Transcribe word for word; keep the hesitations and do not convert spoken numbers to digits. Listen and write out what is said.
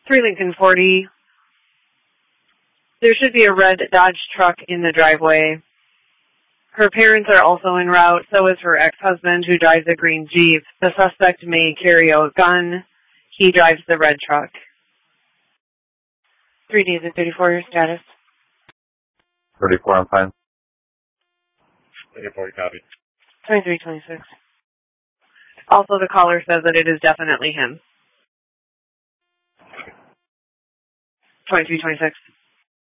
three Lincoln forty. There should be a red Dodge truck in the driveway. Her parents are also en route, so is her ex-husband, who drives a green Jeep. The suspect may carry a gun. He drives the red truck. three days and thirty-four, your status? thirty-four, I'm fine. thirty-four, copy. twenty-three twenty-six. Also, the caller says that it is definitely him. twenty-three twenty-six.